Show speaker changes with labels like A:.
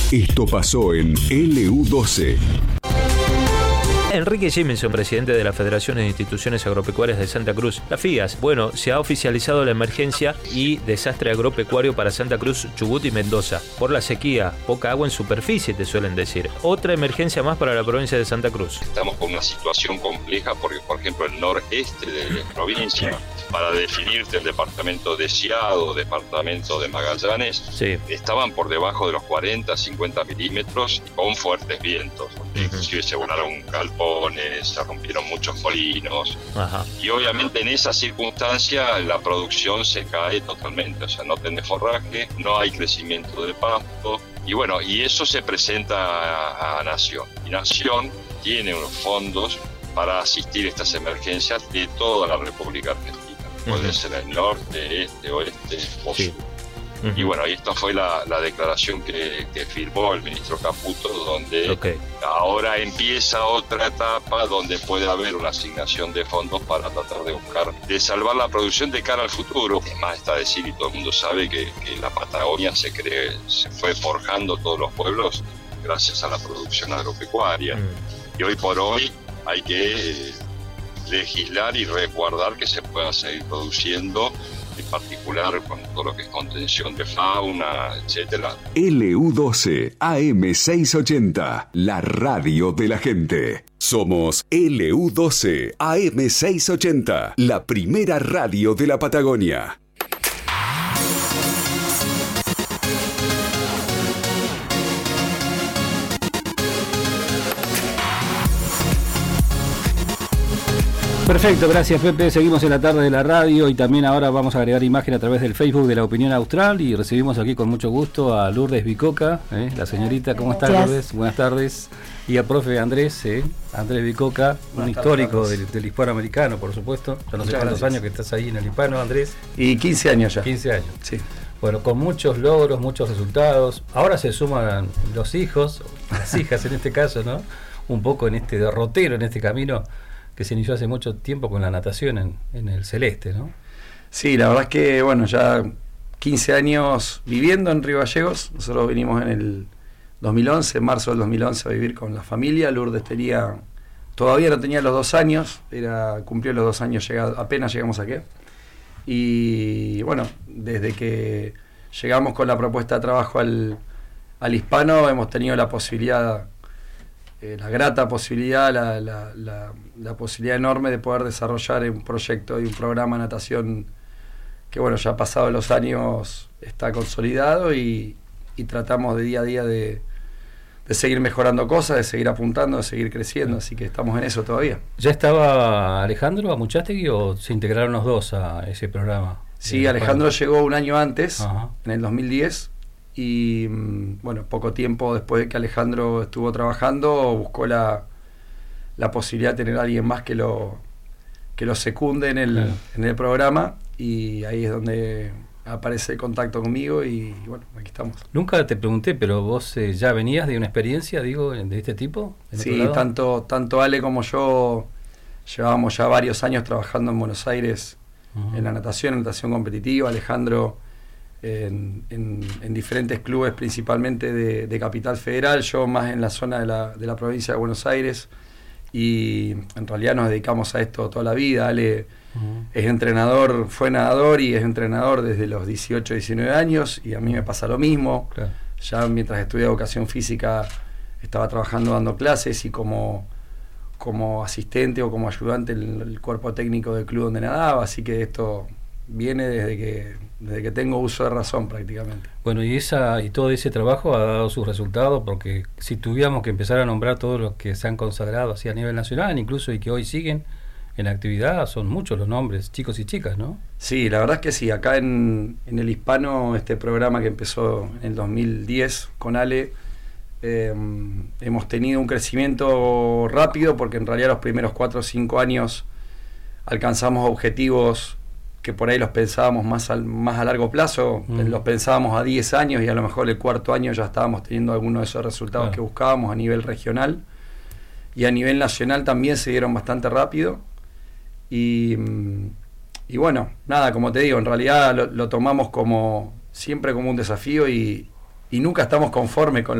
A: Esto pasó en LU12.
B: Enrique Jiminson, presidente de la Federación de Instituciones Agropecuarias de Santa Cruz, la FIAS. Bueno, se ha oficializado la emergencia y desastre agropecuario para Santa Cruz, Chubut y Mendoza. Por la sequía, poca agua en superficie, te suelen decir. Otra emergencia más para la provincia de Santa Cruz.
C: Estamos con una situación compleja porque, por ejemplo, el noreste de la provincia, para definirte el departamento de Ciado, departamento de Magallanes, estaban por debajo de los 40, 50 milímetros con fuertes vientos. Inclusive se volaron galpones, se rompieron muchos molinos. Y obviamente en esa circunstancia la producción se cae totalmente, o sea, no tenés forraje, no hay crecimiento de pasto, y bueno, y eso se presenta a Nación. Y Nación tiene unos fondos para asistir a estas emergencias de toda la República Argentina. Puede ser el norte, este, oeste o sur. Y bueno, y esta fue la declaración que firmó el ministro Caputo, donde ahora empieza otra etapa donde puede haber una asignación de fondos para tratar de buscar, de salvar la producción de cara al futuro. Es más, está decir, y todo el mundo sabe que la Patagonia se fue forjando todos los pueblos gracias a la producción agropecuaria. Y hoy por hoy hay que legislar y resguardar que se pueda seguir produciendo, en particular con todo lo que es contención de fauna, etcétera.
A: LU12 AM680, la radio de la gente. Somos LU12 AM680, la primera radio de la Patagonia.
D: Perfecto, gracias Pepe. Seguimos en la tarde de la radio y también ahora vamos a agregar imagen a través del Facebook de La Opinión Austral y recibimos aquí con mucho gusto a Lourdes Bicoca, la señorita. ¿Cómo estás, Lourdes? Buenas tardes. Y al profe Andrés, Andrés Bicoca, un histórico del hispanoamericano, por supuesto. Ya no sé cuántos años que estás ahí en el hispano, Andrés.
E: Y 15 años ya.
D: 15 años.
E: Sí.
D: Bueno, con muchos logros, muchos resultados. Ahora se suman los hijos, las hijas en este caso, ¿no? Un poco en este derrotero, en este camino que se inició hace mucho tiempo con la natación en el celeste, ¿no?
E: Sí, la verdad es que, bueno, ya 15 años viviendo en Río Gallegos. Nosotros vinimos en el 2011, en marzo del 2011, a vivir con la familia. Lourdes todavía no tenía los 2 años, cumplió los 2 años, apenas llegamos aquí. Y bueno, desde que llegamos con la propuesta de trabajo al hispano, hemos tenido la posibilidad, la grata posibilidad, la posibilidad enorme de poder desarrollar un proyecto y un programa de natación que, bueno, ya pasados los años está consolidado y tratamos de día a día de seguir mejorando cosas, de seguir apuntando, de seguir creciendo, así que estamos en eso todavía.
D: ¿Ya estaba Alejandro Amuchastegui o se integraron los dos a ese programa?
E: Sí, Alejandro llegó un año antes, en el 2010, y bueno, poco tiempo después de que Alejandro estuvo trabajando, buscó la posibilidad de tener a alguien más que lo secunde en el programa, y ahí es donde aparece el contacto conmigo y bueno, aquí estamos.
D: Nunca te pregunté, pero vos ya venías de una experiencia, de este tipo.
E: Sí, tanto Ale como yo llevábamos ya varios años trabajando en Buenos Aires en la natación competitiva. Alejandro en diferentes clubes, principalmente de Capital Federal, yo más en la zona de la provincia de Buenos Aires, y en realidad nos dedicamos a esto toda la vida. Ale es entrenador, fue nadador y es entrenador desde los 18, 19 años, y a mí me pasa lo mismo. Claro. Ya mientras estudié educación física estaba trabajando dando clases y como asistente o como ayudante en el cuerpo técnico del club donde nadaba, así que esto viene desde que tengo uso de razón prácticamente.
D: Bueno, y todo ese trabajo ha dado sus resultados, porque si tuviéramos que empezar a nombrar todos los que se han consagrado así a nivel nacional, incluso y que hoy siguen en actividad, son muchos los nombres, chicos y chicas, ¿no?
E: Sí, la verdad es que sí. Acá en el hispano, este programa que empezó en el 2010 con Ale, hemos tenido un crecimiento rápido, porque en realidad los primeros 4 o 5 años alcanzamos objetivos que por ahí los pensábamos más a largo plazo, los pensábamos a 10 años, y a lo mejor el 4.º año ya estábamos teniendo algunos de esos resultados que buscábamos a nivel regional, y a nivel nacional también se dieron bastante rápido. Y bueno, nada, como te digo, en realidad lo tomamos siempre como un desafío, y nunca estamos conformes con